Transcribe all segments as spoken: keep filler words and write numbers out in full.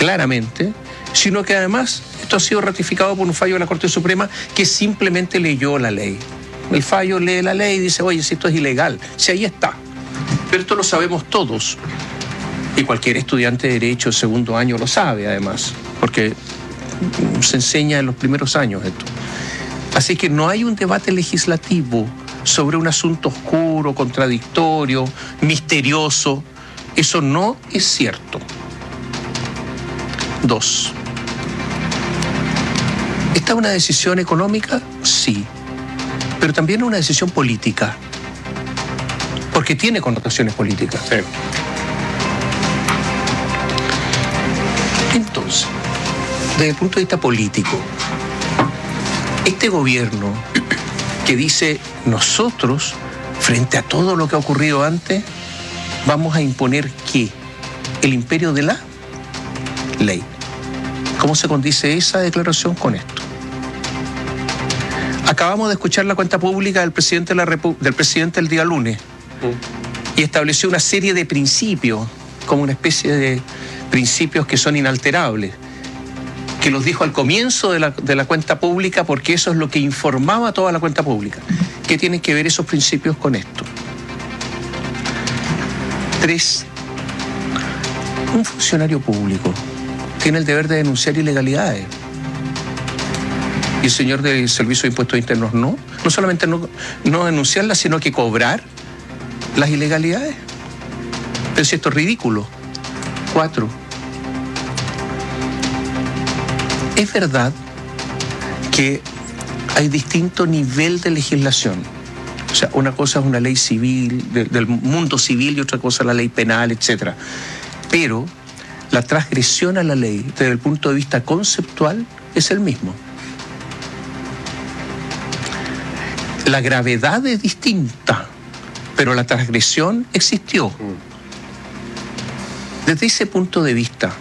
claramente, sino que además esto ha sido ratificado por un fallo de la Corte Suprema que simplemente leyó la ley. El fallo lee la ley y dice, oye, si esto es ilegal, si ahí está. Pero esto lo sabemos todos. Y cualquier estudiante de Derecho de segundo año lo sabe, además, porque se enseña en los primeros años esto. Así que no hay un debate legislativo sobre un asunto oscuro, contradictorio, misterioso. Eso no es cierto. Dos. ¿Esta es una decisión económica? Sí. Pero también es una decisión política. Porque tiene connotaciones políticas. Sí. Entonces, desde el punto de vista político, este gobierno que dice nosotros, frente a todo lo que ha ocurrido antes, vamos a imponer ¿qué? El imperio de la ley. ¿Cómo se condice esa declaración con esto? Acabamos de escuchar la cuenta pública del presidente, de la Repu- del presidente el día lunes mm. y estableció una serie de principios, como una especie de principios que son inalterables, que los dijo al comienzo de la, de la cuenta pública porque eso es lo que informaba toda la cuenta pública. ¿Qué tienen que ver esos principios con esto? Tres, un funcionario público tiene el deber de denunciar ilegalidades. Y el señor del Servicio de Impuestos Internos no. No solamente no, no denunciarlas, sino que cobrar las ilegalidades. Pero si esto es ridículo. Cuatro. Es verdad que hay distinto nivel de legislación. O sea, una cosa es una ley civil, de, del mundo civil, y otra cosa es la ley penal, etcétera. Pero la transgresión a la ley, desde el punto de vista conceptual, es el mismo. La gravedad es distinta, pero la transgresión existió. Desde ese punto de vista,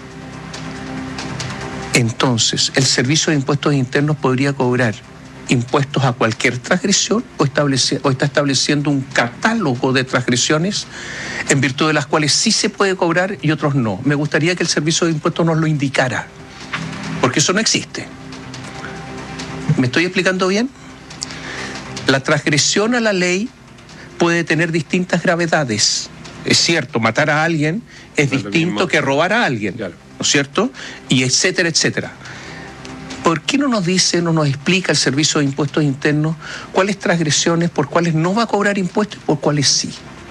entonces, ¿el Servicio de Impuestos Internos podría cobrar impuestos a cualquier transgresión o, establece, o está estableciendo un catálogo de transgresiones en virtud de las cuales sí se puede cobrar y otros no? Me gustaría que el Servicio de Impuestos nos lo indicara, porque eso no existe. ¿Me estoy explicando bien? La transgresión a la ley puede tener distintas gravedades. Es cierto, matar a alguien es no distinto es que robar a alguien, claro. ¿No es cierto? Y etcétera, etcétera. ¿Por qué no nos dice, no nos explica el Servicio de Impuestos Internos cuáles transgresiones, por cuáles no va a cobrar impuestos y por cuáles sí?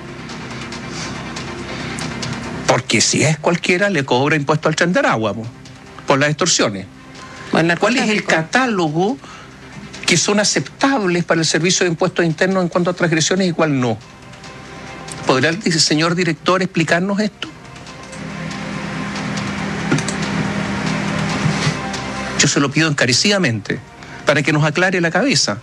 Porque si es cualquiera, le cobra impuesto al chandaragua, por las extorsiones. Bueno, ¿cuál es el catálogo que son aceptables para el Servicio de Impuestos Internos en cuanto a transgresiones y cuál no? ¿Podrá el señor director explicarnos esto? Yo se lo pido encarecidamente para que nos aclare la cabeza.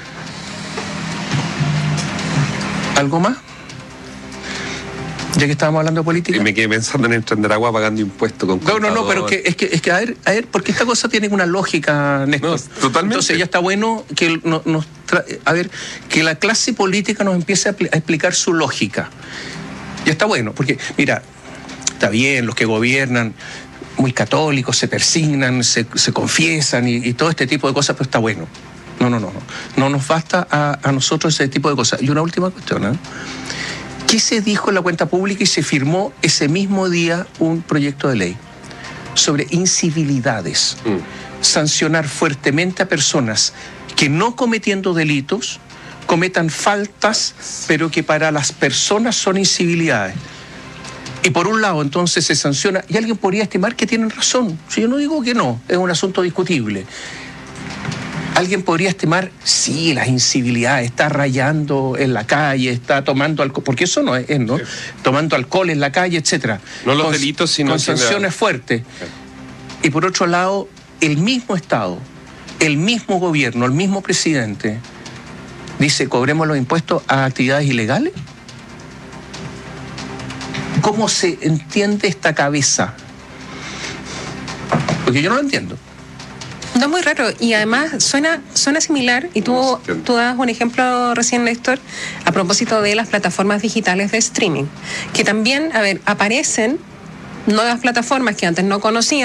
¿Algo más? Ya que estábamos hablando de política. Y me quedé pensando en el Chandaragua pagando impuestos con No, no, no, pero que, es que, es que a ver, a ver, porque esta cosa tiene una lógica, Néstor. No, totalmente. Entonces ya está bueno que nos, nos tra... a ver, que la clase política nos empiece a, a explicar su lógica. Ya está bueno, porque, mira, está bien, los que gobiernan, muy católicos, se persignan, se, se confiesan y, y todo este tipo de cosas, pero está bueno. No, no, no, no. No nos basta a, a nosotros ese tipo de cosas. Y una última cuestión, ¿eh? ¿Qué se dijo en la cuenta pública y se firmó ese mismo día un proyecto de ley sobre incivilidades? Mm. Sancionar fuertemente a personas que no cometiendo delitos cometan faltas, pero que para las personas son incivilidades. Y por un lado, entonces se sanciona, y alguien podría estimar que tienen razón. Si yo no digo que no, es un asunto discutible. Alguien podría estimar, sí, las incivilidades, está rayando en la calle, está tomando alcohol, porque eso no es, ¿no? Sí. Tomando alcohol en la calle, etcétera. No los con, delitos, sino... Con sanciones la... fuertes. Sí. Y por otro lado, el mismo Estado, el mismo gobierno, el mismo presidente, dice, cobremos los impuestos a actividades ilegales. ¿Cómo se entiende esta cabeza? Porque yo no lo entiendo. No, es muy raro. Y además suena, suena similar, y tú, tú das un ejemplo recién, Néstor, a propósito de las plataformas digitales de streaming, que también, a ver, aparecen nuevas plataformas que antes no conocían.